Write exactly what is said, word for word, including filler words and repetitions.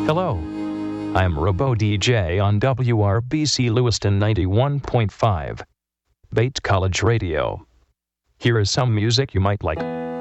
Hello, I'm Robo D J on W R B C Lewiston ninety-one point five, Bate College Radio. Here is some music you might like.